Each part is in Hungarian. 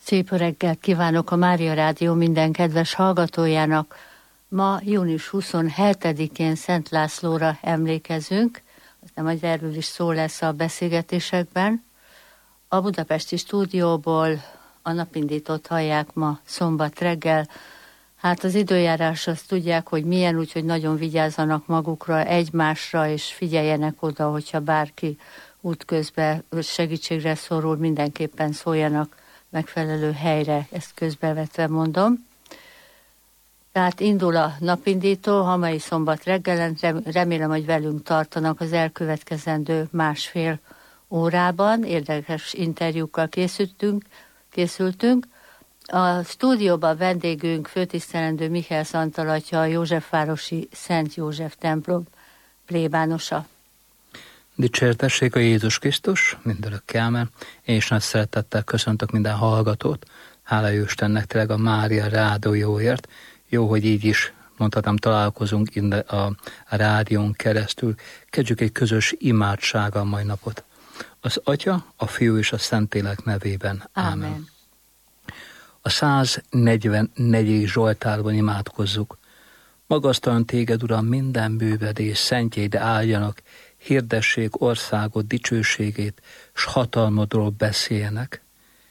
Szép reggelt kívánok a Mária Rádió minden kedves hallgatójának. Ma június 27-én Szent Lászlóra emlékezünk, aztán majd erről is szó lesz a beszélgetésekben. A budapesti stúdióból a napindítót hallják ma szombat reggel. Hát az időjárás azt tudják, hogy milyen, úgyhogy nagyon vigyázzanak magukra, egymásra, és figyeljenek oda, hogyha bárki útközben segítségre szorul, mindenképpen szóljanak megfelelő helyre, ezt közbevetve mondom. Tehát indul a napindító, a mai szombat reggelen, remélem, hogy velünk tartanak az elkövetkezendő másfél órában, érdekes interjúkkal készültünk. A stúdióban vendégünk főtisztelendő Mihály Antal atya, a Józsefvárosi Szent József templom plébánosa. Dicsértessék a Jézus Krisztus, mindörökké ámen. Én is nagy szeretettel köszöntök minden hallgatót. Hála jó Istennek tényleg a Mária Rádióért. Jó, hogy így is mondhatom, találkozunk a rádión keresztül. Kezdjük egy közös imádsággal mai napot. Az Atya, a Fiú és a Szentlélek nevében. Ámen. A 144. Zsoltárban imádkozzuk. Magasztalan téged, Uram, minden művedés, szentjeid áldjanak, hirdessék országod dicsőségét, s hatalmadról beszéljenek.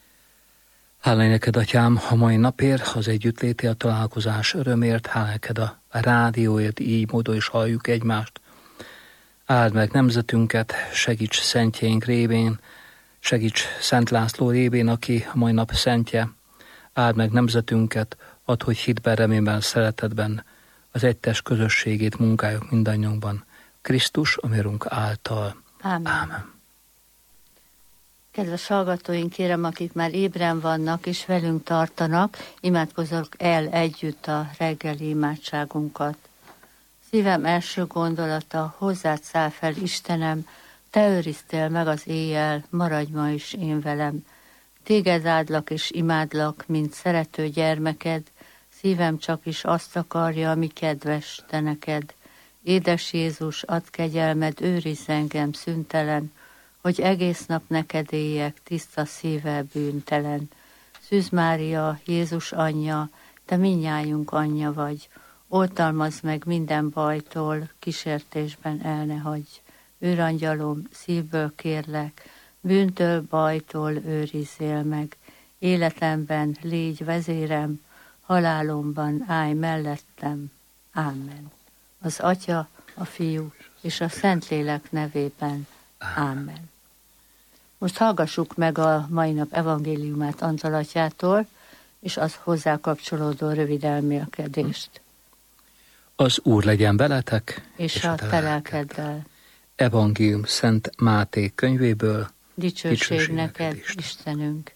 Hála neked, Atyám, a mai napért, az együttlétért, a találkozás örömért, hála neked a rádióért, így módon is halljuk egymást. Áld meg nemzetünket, segíts szentjeink révén, segíts Szent László révén, aki a mai nap szentje. Áld meg nemzetünket, add, hogy hitben, reményben, szeretetben az egytes közösségét munkáljuk mindannyiunkban. Krisztus, a mi urunk által. Ámen. Ámen. Kedves hallgatóink, kérem, akik már ébren vannak és velünk tartanak, imádkozzak el együtt a reggeli imádságunkat. Szívem első gondolata, hozzád száll fel, Istenem, te őriztél meg az éjjel, maradj ma is én velem. Téged áldlak és imádlak, mint szerető gyermeked, szívem csak is azt akarja, ami kedves te neked. Édes Jézus, add kegyelmed, őrizz engem szüntelen, hogy egész nap neked éljek, tiszta szívvel bűntelen. Szűz Mária, Jézus anyja, te mindnyájunk anyja vagy, oltalmazd meg minden bajtól, kísértésben el ne hagyj. Őrangyalom, szívből kérlek, bűntől, bajtól őrizzél meg, életemben légy vezérem, halálomban állj mellettem. Ámen. Az Atya, a Fiú és a Szentlélek nevében. Ámen. Most hallgassuk meg a mai nap evangéliumát Antal atyától, és az hozzá kapcsolódó rövid elmélkedést. Az Úr legyen veletek, és a te lelkeddel. Evangélium Szent Máté könyvéből. Dicsőség neked, Istenünk.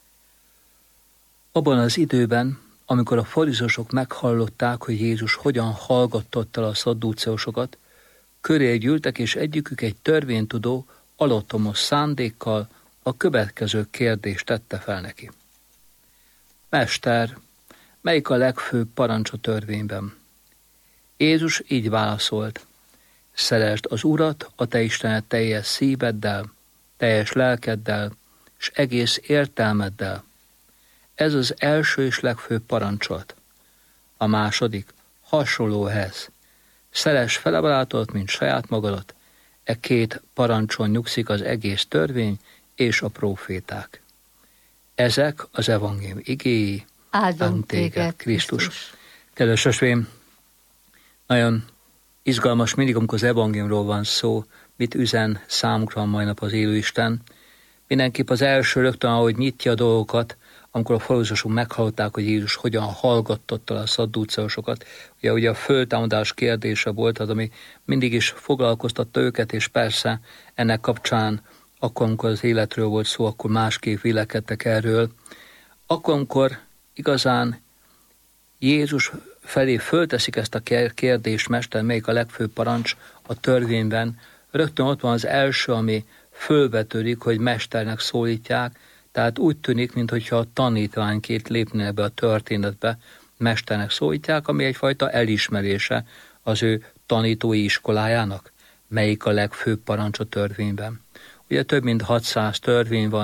Abban az időben, amikor a farizeusok meghallották, hogy Jézus hogyan hallgattatta a szadduceusokat, köré gyűltek, és egyikük egy törvénytudó, alattomos szándékkal a következő kérdést tette fel neki. Mester, melyik a legfőbb parancs a törvényben? Jézus így válaszolt: szeresd az Urat, a te Istenet teljes szíveddel, teljes lelkeddel, és egész értelmeddel. Ez az első és legfőbb parancsolat. A második hasonló ehhez. Szeress fele barátodat, mint saját magadat. E két parancson nyugszik az egész törvény és a próféták. Ezek az evangélium igéi. Áldom téged, Krisztus. Kedves testvérem, nagyon izgalmas mindig, amikor az evangéliumról van szó, mit üzen számunkra mai nap az élő Isten. Mindenképp az első rögtön, ahogy nyitja a dolgokat, amikor a farizeusok meghallották, hogy Jézus hogyan hallgattatta a szadduceusokat. Ugye a föltámadás kérdése volt az, ami mindig is foglalkoztatta őket, és persze ennek kapcsán, akkor, amikor az életről volt szó, akkor másképp vélekedtek erről. Akkor, amikor igazán Jézus felé fölteszik ezt a kérdést, Mester, melyik a legfőbb parancs a törvényben, rögtön ott van az első, ami fölvetődik, hogy mesternek szólítják, tehát úgy tűnik, mintha a tanítványként lépne ebbe a történetbe, mesternek szólítják, ami egyfajta elismerése az ő tanítói iskolájának. Melyik a legfőbb parancs a törvényben? Ugye több mint 600 törvény van,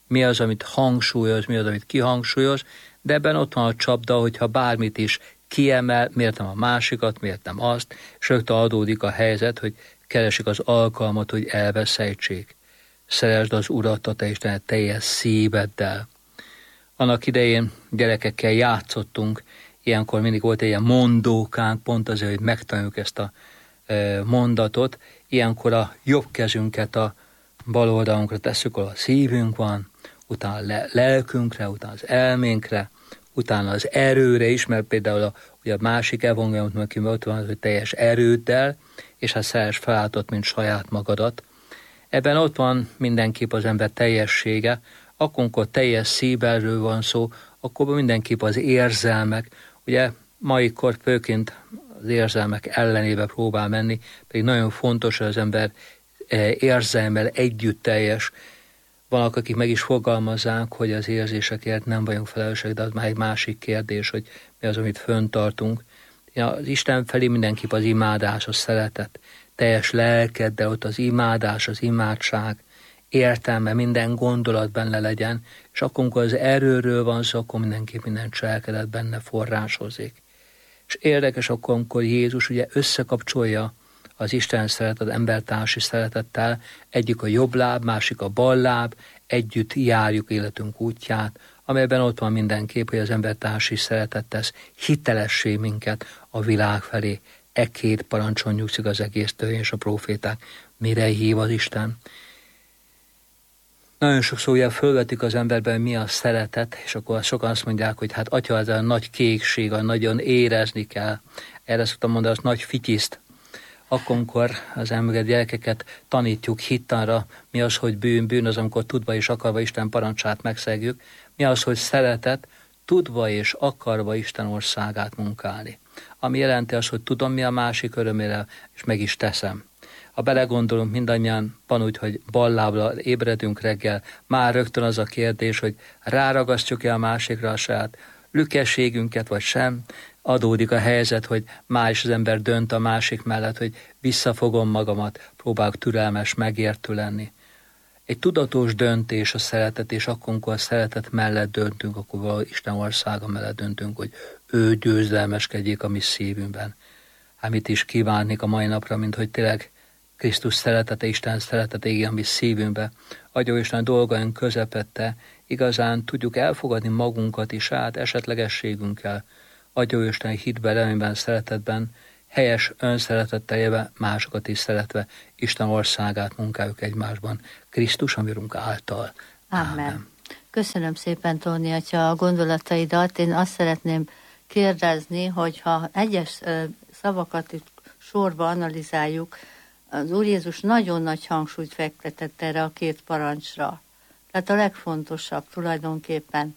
mi az, amit hangsúlyoz, mi az, amit kihangsúlyoz, de ebben ott van a csapda, hogyha bármit is kiemel, miért nem a másikat, miért nem azt, és rögtön adódik a helyzet, hogy keresik az alkalmat, hogy elveszejtsék. Szeresd az Urat, a te Istenet teljes szíveddel. Annak idején gyerekekkel játszottunk, ilyenkor mindig volt egy ilyen mondókánk, pont azért, hogy megtanuljuk ezt a mondatot. Ilyenkor a jobb kezünket a bal oldalunkra tesszük, ahol a szívünk van, utána a lelkünkre, utána az elménkre, utána az erőre is, mert például a másik evangéliumot, aki ott van, hogy teljes erőddel, és hát szeres felálltott, mint saját magadat. Ebben ott van mindenképp az ember teljessége, akkor, amikor teljes szívbelről van szó, akkor mindenképp az érzelmek, ugye maikor főként az érzelmek ellenébe próbál menni, pedig nagyon fontos, hogy az ember érzelmmel együttteljes. Vannak, akik meg is fogalmazzák, hogy az érzésekért nem vagyunk felelősek, de az már egy másik kérdés, hogy mi az, amit föntartunk. Az Isten felé mindenképp az imádás, a szeretet, teljes lelkeddel, ott az imádás, az imádság, értelme, minden gondolat benne legyen, és akkor, amikor az erőről van szó, akkor mindenképp minden cselekedet benne forrásozik. És érdekes akkor, amikor Jézus ugye összekapcsolja az Isten szeretet, embertársi szeretettel, egyik a jobb láb, másik a bal láb, együtt járjuk életünk útját, amelyben ott van mindenképp, hogy az embertársi szeretet tesz hitelessé minket a világ felé. Két parancson nyugszik az egész törvény és a proféták. Mire hív az Isten? Nagyon sokszor ugye fölvetik az emberben, mi a szeretet, és akkor sokan azt mondják, hogy hát atya, ez a nagy kékség, a nagyon érezni kell. Erre szoktam mondani, az nagy fityiszt. Akkor az emberi gyerekeket tanítjuk hittanra, mi az, hogy bűn az, amikor tudva és akarva Isten parancsát megszegjük, mi az, hogy szeretet, tudva és akarva Isten országát munkálni. Ami jelenti azt, hogy tudom, mi a másik örömére, és meg is teszem. Ha belegondolunk, mindannyian van úgy, hogy ballábra ébredünk reggel, már rögtön az a kérdés, hogy ráragasztjuk-e a másikra a saját lükességünket, vagy sem. Adódik a helyzet, hogy már is az ember dönt a másik mellett, hogy visszafogom magamat, próbálok türelmes, megértő lenni. Egy tudatos döntés a szeretet, és akkor, amikor a szeretet mellett döntünk, akkor valahogy Isten országa mellett döntünk, hogy ő győzelmeskedjék a mi szívünkben. Hát mit is kívánnék a mai napra, mint hogy tényleg Krisztus szeretete, Isten szeretete égjen a mi szívünkbe. Adja Isten dolgaink közepette, igazán tudjuk elfogadni magunkat is át esetlegességünkkel. Adja Isten hitbe, reményben, szeretetben, helyes önszeretettel élve, másokat is szeretve, Isten országát munkáljuk egymásban. Krisztus, ami Urunk által. Amen. Köszönöm szépen, Tóni, atya, a gondolataidat. Én azt szeretném kérdezni, hogy ha egyes szavakat itt sorba analizáljuk, az Úr Jézus nagyon nagy hangsúlyt fektetett erre a két parancsra. Tehát a legfontosabb tulajdonképpen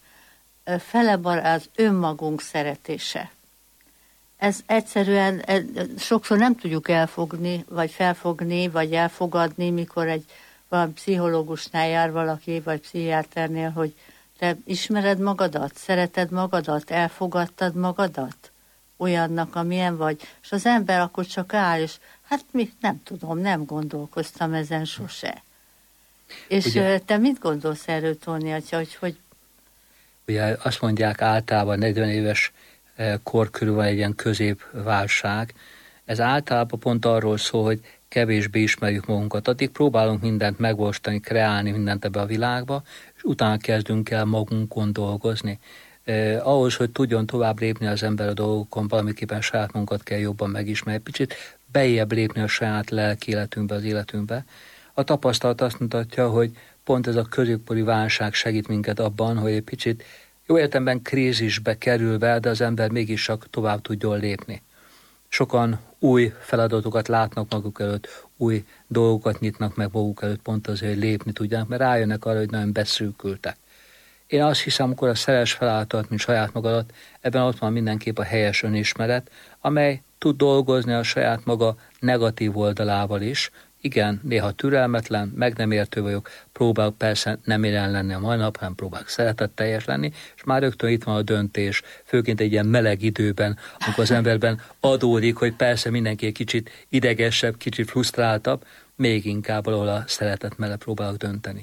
az önmagunk szeretése. Ez egyszerűen sokszor nem tudjuk elfogni, vagy felfogni, vagy elfogadni, mikor valami pszichológusnál jár valaki, vagy pszichiáternél, hogy te ismered magadat, szereted magadat, elfogadtad magadat olyannak, amilyen vagy. És az ember akkor csak áll, és hát nem tudom, nem gondolkoztam ezen sose. És ugye, te mit gondolsz erről, Tóni atya, hogy... Ugye azt mondják általában 40 éves kor körül van egy ilyen középválság. Ez általában pont arról szól, hogy kevésbé ismerjük magunkat. Addig próbálunk mindent megvalósítani, kreálni mindent ebbe a világba, és utána kezdünk el magunkon dolgozni. Ahhoz, hogy tudjon tovább lépni az ember a dolgokon, valamiképpen saját magunkat kell jobban megismerni, picit beljebb lépni a saját lelki életünkbe, az életünkbe. A tapasztalat azt mutatja, hogy pont ez a középkori válság segít minket abban, hogy egy picit jó értelemben krízisbe kerülve, de az ember mégis csak tovább tudjon lépni. Sokan új feladatokat látnak maguk előtt, új dolgokat nyitnak meg maguk előtt, pont azért, hogy lépni tudjanak, mert rájönnek arra, hogy nagyon beszűkültek. Én azt hiszem, amikor a szeres feláltalat, mint saját magadat, ebben ott van mindenképp a helyes önismeret, amely tud dolgozni a saját maga negatív oldalával is. Igen, néha türelmetlen, meg nem értő vagyok, próbálok persze nem élen lenni a mai nap, hanem próbálok szeretetteljes lenni, és már rögtön itt van a döntés, főként egy ilyen meleg időben, amikor az emberben adódik, hogy persze mindenki egy kicsit idegesebb, kicsit frusztráltabb, még inkább valahol a szeretet mellett próbálok dönteni.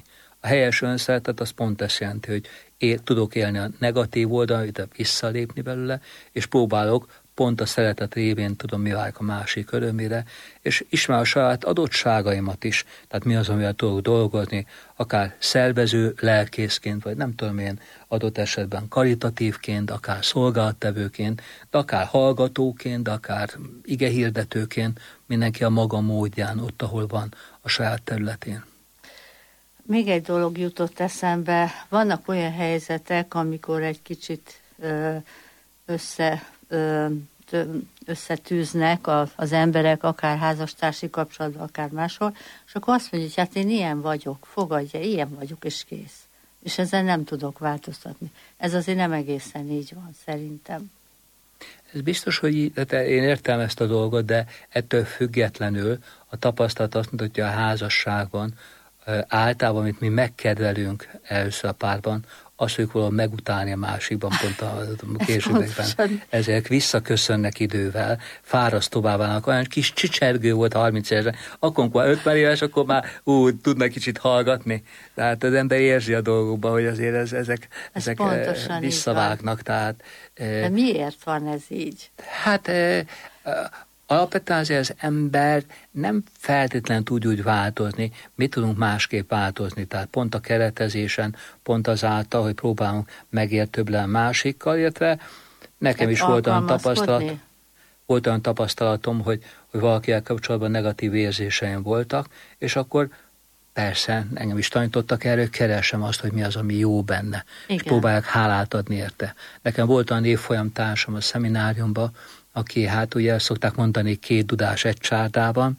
A helyes önszeretet az pont ezt jelenti, hogy tudok élni a negatív oldalon, visszalépni belőle, és próbálok pont a szeretet révén tudom, mi válik a másik örömére, és ismer a saját adottságaimat is, tehát mi az, amivel tudok dolgozni, akár szervező lelkészként, vagy nem tudom én, adott esetben karitatívként, akár szolgálattevőként, de akár hallgatóként, de akár igehirdetőként, mindenki a maga módján, ott, ahol van a saját területén. Még egy dolog jutott eszembe, vannak olyan helyzetek, amikor egy kicsit összetűznek az emberek, akár házastársi kapcsolatban, akár máshol, és akkor azt mondja, hogy hát én ilyen vagyok, fogadja, ilyen vagyok, és kész. És ezzel nem tudok változtatni. Ez azért nem egészen így van, szerintem. Ez biztos, hogy én értem ezt a dolgot, de ettől függetlenül a tapasztalat azt mutatja, hogy a házasságban általában, amit mi megkedvelünk először a párban, azt fogjuk valahogy megutálni a másikban, pont a későbbekben. Ezek visszaköszönnek idővel, fárasztóvá válnak. Olyan kis csicsergő volt 30 évesen, akkor 50 éves, akkor már tudnak kicsit hallgatni. Tehát az ember érzi a dolgokban, hogy azért ezek visszavágnak. Tehát, de miért van ez így? Hát alapvetően azért az ember nem feltétlenül tud úgy változni, mi tudunk másképp változni, tehát pont a keretezésen, pont azáltal, hogy próbálunk megértőbb lenni másikkal, illetve nekem is volt olyan tapasztalatom, hogy valakivel kapcsolatban negatív érzéseim voltak, és akkor persze, engem is tanítottak erről, keresem azt, hogy mi az, ami jó benne, igen. És próbálják hálát adni érte. Nekem volt olyan évfolyam társam a szemináriumban, aki, hát ugye szokták mondani, 2 dudás egy csárdában.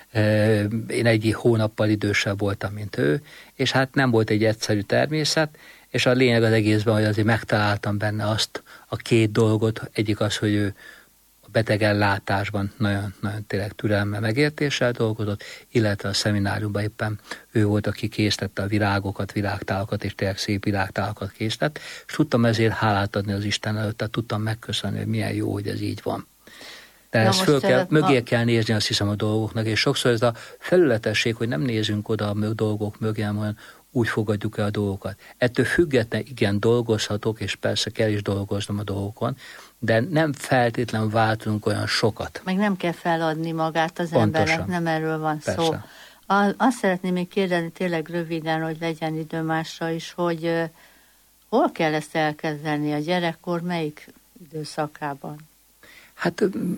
Én egy hónappal idősebb voltam, mint ő, és hát nem volt egy egyszerű természet, és a lényeg az egészben, hogy azért megtaláltam benne azt a 2 dolgot, egyik az, hogy ő a betegellátásban nagyon, nagyon tényleg türelemmel, megértéssel dolgozott, illetve a szemináriumban éppen ő volt, aki készítette a virágokat, virágtálakat, és tényleg szép virágtálakat készített, és tudtam ezért hálát adni az Isten előtt, tehát tudtam megköszönni, hogy milyen jó, hogy ez így van. De ezt mögé kell nézni, azt hiszem, a dolgoknak, és sokszor ez a felületesség, hogy nem nézünk oda a dolgok mögé, hanem úgy fogadjuk el a dolgokat. Ettől függetlenül igen, dolgozhatok, és persze kell is dolgoznom a dolgokon, de nem feltétlenül váltunk olyan sokat. Meg nem kell feladni magát az embernek, nem erről van szó. Azt szeretném még kérdeni tényleg röviden, hogy legyen idő másra is, hogy hol kell ezt elkezdeni a gyerekkor, melyik időszakában? Hát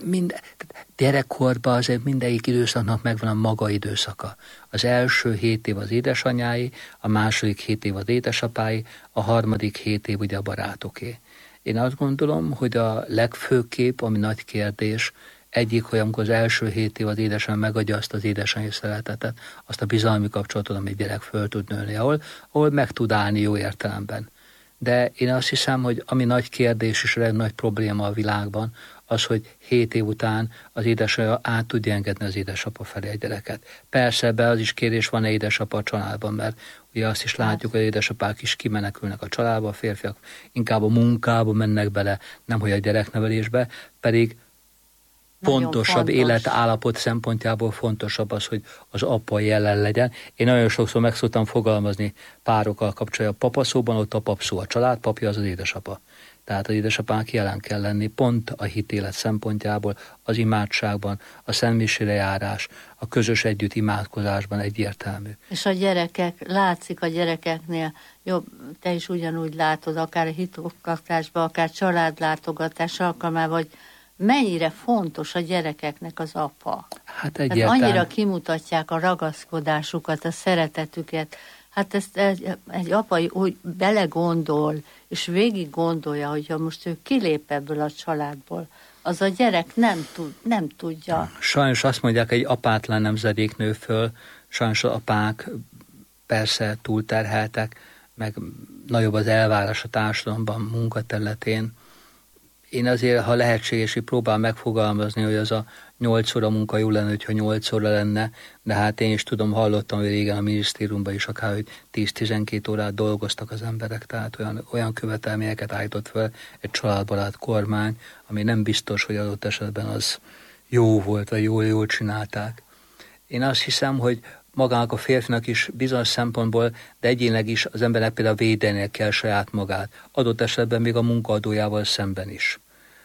gyerekkorban azért mindegyik időszaknak megvan a maga időszaka. Az első 7 év az édesanyái, a második 7 év az édesapái, a harmadik 7 év ugye a barátoké. Én azt gondolom, hogy a legfőképp, ami nagy kérdés, egyik, hogy amikor az első 7 év az édesanyja megadja azt az édesanyja szeretetet, azt a bizalmi kapcsolatot, amit gyerek föl tud nőni, ahol meg tud állni jó értelemben. De én azt hiszem, hogy ami nagy kérdés és a nagy probléma a világban, az, hogy 7 év után az édesanyja át tudja engedni az édesapa felé egy gyereket. Persze ebben az is kérdés, van-e édesapa a családban, mert ugye azt is látjuk, hogy az édesapák is kimenekülnek a családba, a férfiak inkább a munkába mennek bele, nem hogy a gyereknevelésbe, pedig pontosabb életállapot szempontjából fontosabb az, hogy az apa jelen legyen. Én nagyon sokszor meg szoktam fogalmazni párokkal kapcsolatban, a papaszóban, ott a papszó, a családpapja az az édesapa. Tehát az édesapának jelen kell lenni pont a hitélet szempontjából, az imádságban, a szentmisére járás, a közös együtt imádkozásban egyértelmű. És a gyerekek, látszik a gyerekeknél, jobb, te is ugyanúgy látod, akár a hitoktatásban, akár családlátogatás alkalmával, hogy mennyire fontos a gyerekeknek az apa. Hát egyértelmű. Annyira kimutatják a ragaszkodásukat, a szeretetüket. Hát ezt egy apa úgy belegondol, és végig gondolja, hogyha most ő kilép ebből a családból, az a gyerek nem tudja. Sajnos azt mondják, egy apátlan nemzedék nő föl, sajnos az apák persze túlterheltek, meg nagyobb az elvárás a társadalomban, munkaterületén. Én azért, ha lehetséges, hogy próbál megfogalmazni, hogy az a 8 óra munka jó lenne, hogyha 8 óra lenne, de hát én is tudom, hallottam, hogy régen a minisztériumban is akár, hogy 10-12 órát dolgoztak az emberek, tehát olyan követelményeket állított fel egy családbarát kormány, ami nem biztos, hogy adott esetben az jó volt, vagy jól csinálták. Én azt hiszem, hogy magának a férfinak is bizonyos szempontból, de egyénileg is az embernek például védenie kell saját magát. Adott esetben még a munkaadójával szemben is.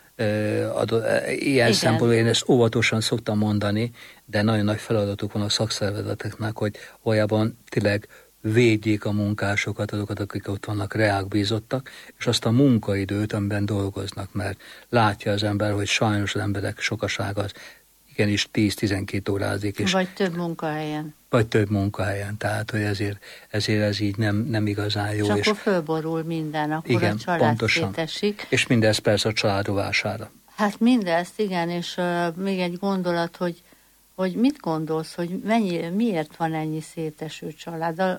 Ilyen szempontból én ezt óvatosan szoktam mondani, de nagyon nagy feladatuk van a szakszervezeteknek, hogy valójában tényleg védjék a munkásokat, azokat, akik ott vannak reákbízottak, és azt a munkaidőt, amiben dolgoznak, mert látja az ember, hogy sajnos az emberek sokasága az igenis 10-12 órázik. És vagy több munkahelyen. Vagy több munkahelyen, tehát hogy ezért ez így nem igazán jó. És akkor fölborul minden, akkor igen, a család pontosan. szétesik. És mindez persze a család rovására. Hát mindezt, igen, és még egy gondolat, hogy mit gondolsz, hogy miért van ennyi széteső család?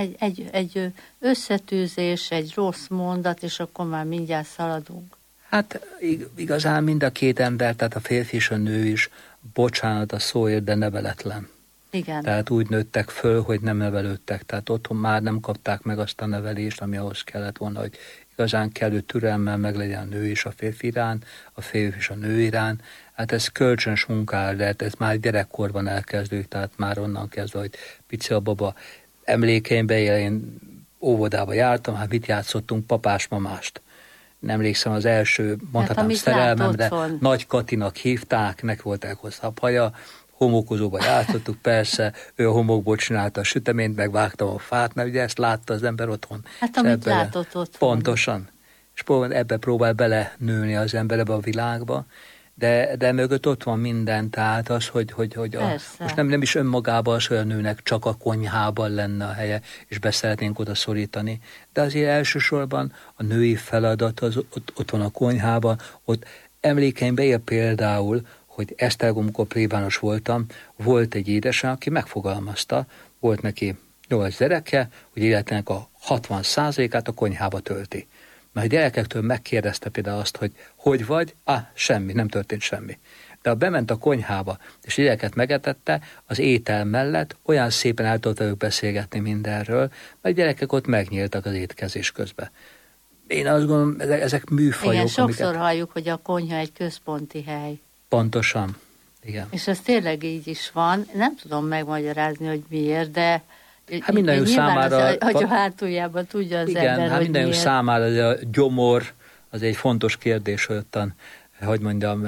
Egy összetűzés, egy rossz mondat, és akkor már mindjárt szaladunk. Hát igazán mind a két ember, tehát a férfi és a nő is, bocsánat a szóért, de neveletlen. Igen. Tehát úgy nőttek föl, hogy nem nevelődtek. Tehát otthon már nem kapták meg azt a nevelést, ami ahhoz kellett volna, hogy igazán kellő türelemmel meglegyen a nő és a férfi irán, a férfi és a nő irán. Hát ez kölcsönös munkára, de ez már gyerekkorban elkezdődik, tehát már onnan kezdve, hogy pici a baba. Emlékeimben én óvodába jártam, hát mit játszottunk, papás-mamást. Emlékszem az első, mondhatnám szerelmemre, Nagy Katinak hívták, neki volt elhosszabb haja, homokozóba játszottuk, persze, ő a homokból csinálta a süteményt, megvágtam a fát, mert ugye ezt látta az ember otthon. Hát amit látott otthon. Pontosan. És ebbe próbál belenőni az ember ebbe a világba, de mögött ott van minden, tehát az, hogy most nem is önmagában az, hogy a nőnek csak a konyhában lenne a helye, és be szeretnénk oda szorítani, de azért elsősorban a női feladat az ott van a konyhában, ott emlékeimbe él például, hogy Esztergomkor plébános voltam, volt egy édesanyja, aki megfogalmazta, volt neki 8 gyereke, hogy életének a 60%-át a konyhába tölti. Mert a gyerekektől megkérdezte például azt, hogy vagy? Semmi, nem történt semmi. De ha bement a konyhába, és a gyereket megetette, az étel mellett olyan szépen el tudott velük beszélgetni mindenről, mert a gyerekek ott megnyíltak az étkezés közben. Én azt gondolom, ezek műfajok. Igen, sokszor halljuk, hogy a konyha egy központi hely. Pontosan, igen. És ez tényleg így is van. Nem tudom megmagyarázni, hogy miért, de hát mindannyiunk számára... hogy a hátuljában tudja az igen, ember, hát hogy mindannyiunk miért. számára a gyomor, az egy fontos kérdés, hogy ottan, hogy mondjam,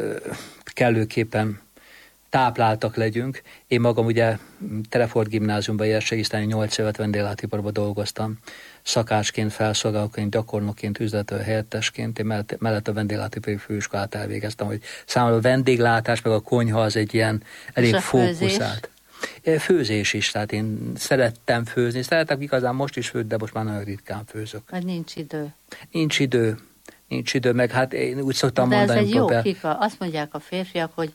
kellőképpen tápláltak legyünk. Én magam ugye Telefort gimnáziumban érettségiszteni 8 évet vendéglátóiparban dolgoztam. Szakácsként, felszolgálóként, gyakornokként, üzlető helyettesként. Én mellett a vendéglátóipari főiskolát elvégeztem, hogy számomra a vendéglátás meg a konyha az egy ilyen elég fókuszált. Főzés is, tehát én szerettem főzni. Szeretek igazán most is főzni, de most már nagyon ritkán főzök. Mert nincs idő. Nincs idő, meg hát én úgy szoktam mondani. De ez egy jó azt mondják a férfiak, hogy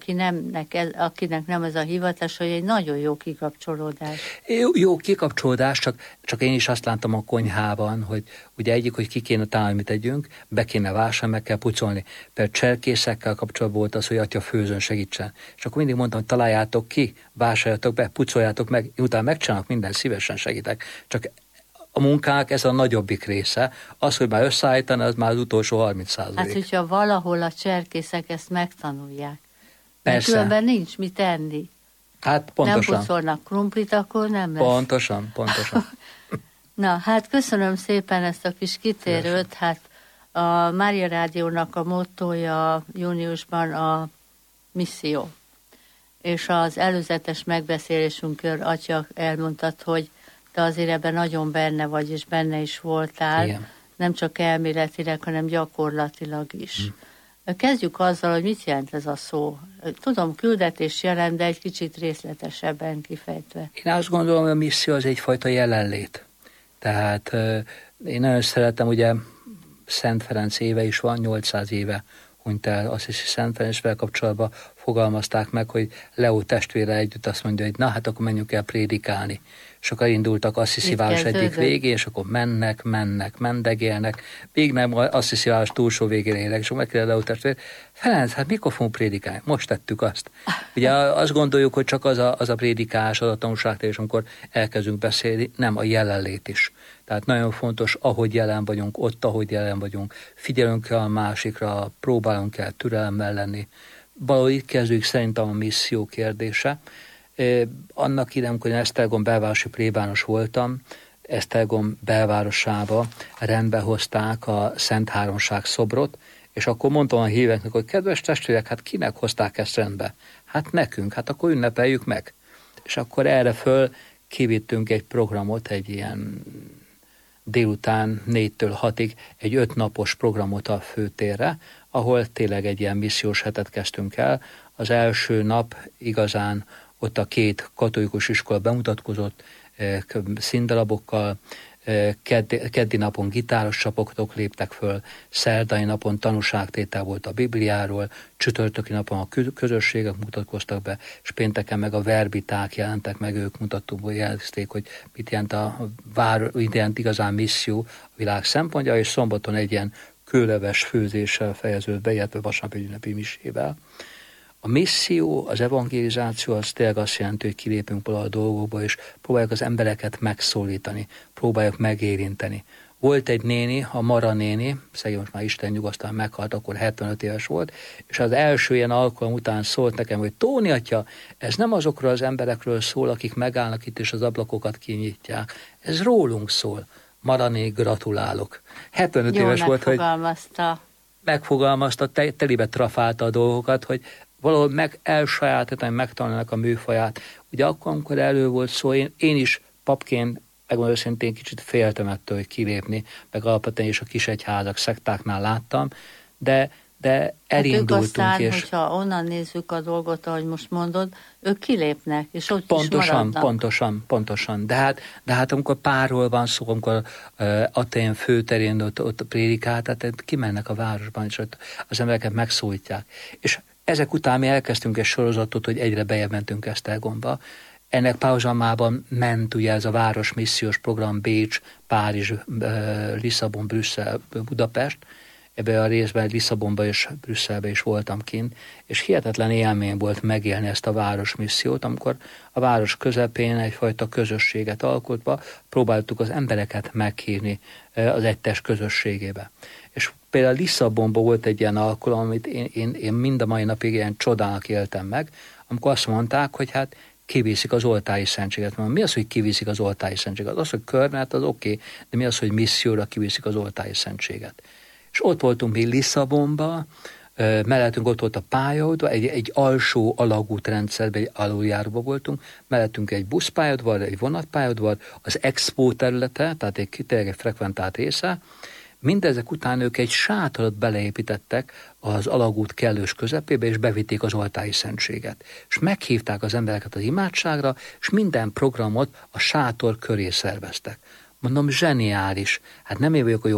akinek nem ez a hivatás, hogy egy nagyon jó kikapcsolódás. Jó kikapcsolódás, csak én is azt láttam a konyhában, hogy ugye egyik, hogy ki kéne találni, mit tegyünk, be kéne vásárolni, meg kell pucolni. Például cserkészekkel kapcsolatban volt az, hogy atya főzön, segítsen. És akkor mindig mondtam, hogy találjátok ki, vásároljatok be, pucoljátok meg, én utána megcsinálok minden, szívesen segítek. Csak a munkák ez a nagyobbik része. Az, hogy már összeállítani, az már az utolsó 30%. Hát, hogyha valahol a cserkészek ezt megtanulják. Persze. Különben nincs mit enni. Hát pontosan. Nem pucolnak krumplit, akkor nem lesz. Pontosan. Na, hát köszönöm szépen ezt a kis kitérőt. Hát a Mária Rádiónak a mottója júniusban a misszió. És az előzetes megbeszélésünkről, atya, elmondtad, hogy te azért ebben nagyon benne vagy, és benne is voltál. Igen. Nem csak elméletileg, hanem gyakorlatilag is. Kezdjük azzal, hogy mit jelent ez a szó. Tudom, küldetés jelent, de egy kicsit részletesebben kifejtve. Én azt gondolom, hogy a misszió az egyfajta jelenlét. Tehát én nagyon szeretem, ugye Szent Ferenc éve is van, 800 éve hunyt el, azt hiszi Szent Ferencvel kapcsolatban fogalmazták meg, hogy Leó testvére együtt azt mondja, hogy na hát akkor menjünk el prédikálni. És akkor indultak Assisi város egyik végén, és akkor mennek, mendegélnek, még nem Assisi város túlsó végén élnek, és akkor megkérdezi Leó testvér, Ferenc, hát mikor fogunk prédikálni? Most tettük azt. Ugye azt gondoljuk, hogy csak az a prédikás, az a tanúságtérés, amikor elkezdünk beszélni, nem a jelenlét is. Tehát nagyon fontos, ahogy jelen vagyunk, ott, ahogy jelen vagyunk, figyelünk el a másikra, próbálunk el türelemmel lenni. Valahogy itt kezdődik szerintem a misszió kérdése. Annak idején, amikor én Esztergom belvárosi plébános voltam, Esztergom belvárosába rendbe hozták a Szent Háromság szobrot, és akkor mondtam a híveknek, hogy kedves testvérek, hát kinek hozták ezt rendbe? Hát nekünk, hát akkor ünnepeljük meg. És akkor erre föl kivittünk egy programot, egy ilyen délután 4-től 6-ig, egy 5 napos programot a főtérre, ahol tényleg egy ilyen missziós hetet kezdtünk el. Az első nap igazán ott a 2 katolikus iskola bemutatkozott, színdarabokkal, keddi napon gitáros csapatok léptek föl, szerdai napon tanúságtétel volt a Bibliáról, csütörtöki napon a közösségek mutatkoztak be, és pénteken meg a verbiták jelentek meg, ők jelezték, hogy mit jelent igazán misszió a világ szempontja, és szombaton egy ilyen kőleves főzéssel fejeződött be, illetve vasárnapi ünnepi misével. A misszió, az evangelizáció az tényleg azt jelenti, hogy kilépünk valaha a dolgokba, és próbáljuk az embereket megszólítani, próbáljuk megérinteni. Volt egy néni, a Mara néni, szegény most már Isten nyugasztal meghalt, akkor 75 éves volt, és az első ilyen alkalom után szólt nekem, hogy Tóni atya, ez nem azokról az emberekről szól, akik megállnak itt és az ablakokat kinyitják. Ez rólunk szól. Mara néni, gratulálok. 75 Jól éves volt, hogy megfogalmazta, telibe trafálta a dolgokat, hogy valahol elsajátítani, megtanulnak a műfaját. Ugye akkor, amikor elő volt szó, én is papként, megmondom őszintén, kicsit féltem ettől, hogy kilépni, meg alapvetően is a kisegyházak, szektáknál láttam, de elindultunk. Aztán, és hogyha onnan nézzük a dolgot, ahogy most mondod, ők kilépnek, és ott pontosan, is maradnak. Pontosan. De hát amikor párról van szó, amikor Atén főterén ott prédikál, tehát kimennek a városban, és ott az embereket megszólítják. És ezek után mi elkezdtünk egy sorozatot, hogy egyre bejebb mentünk Esztergomba. Ennek párhuzamában ment ugye ez a város missziós program Bécs, Párizs, Lisszabon, Brüsszel, Budapest. Ebben a részben Lisszabonban és Brüsszelben is voltam kint, és hihetetlen élmény volt megélni ezt a város missziót, amikor a város közepén egyfajta közösséget alkotva próbáltuk az embereket meghívni az egytes közösségébe. És például Lisszabonban volt egy ilyen alkalom, amit én mind a mai napig ilyen csodának éltem meg, amikor azt mondták, hogy hát kiviszik az oltári szentséget. Mi az, hogy kiviszik az oltári szentséget? Az, hogy körmet, az oké, de mi az, hogy misszióra kiviszik az oltári szentséget? És ott voltunk mi Lisszabonban, mellettünk ott volt a pályaudvar, egy alsó alagútrendszerben, egy aluljáróban voltunk, mellettünk egy buszpályaudvar, egy vonatpályaudvar, az expo területe, tehát tényleg egy frekventált része. Mindezek után ők egy sátorat beleépítettek az alagút kellős közepébe, és bevitték az oltári szentséget. És meghívták az embereket az imádságra, és minden programot a sátor köré szerveztek. Mondom, zseniális. Hát nem én vagyok a jó